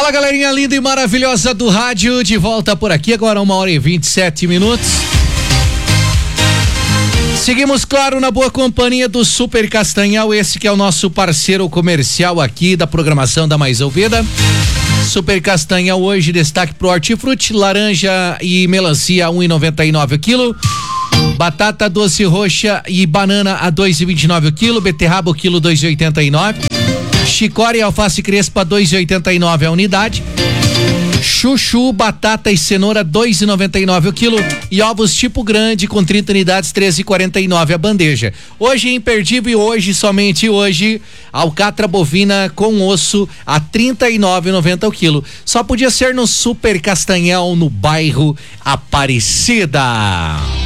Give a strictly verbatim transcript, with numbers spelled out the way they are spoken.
Fala, galerinha linda e maravilhosa do rádio, de volta por aqui agora uma hora e vinte e sete minutos. Seguimos, claro, na boa companhia do Super Castanhal, esse que é o nosso parceiro comercial aqui da programação da Mais Ouvida. Super Castanhal hoje, destaque pro hortifruti, laranja e melancia um e noventa e nove o quilo, batata doce roxa e banana a dois e vinte e nove o quilo, beterraba o quilo dois e oitenta e nove, chicória e alface crespa dois e oitenta e nove a unidade, chuchu, batata e cenoura dois e noventa e nove o quilo e ovos tipo grande com trinta unidades treze e quarenta e nove a bandeja. Hoje imperdível, hoje somente hoje, alcatra bovina com osso a trinta e nove e noventa o quilo. Só podia ser no Super Castanhal, no bairro Aparecida.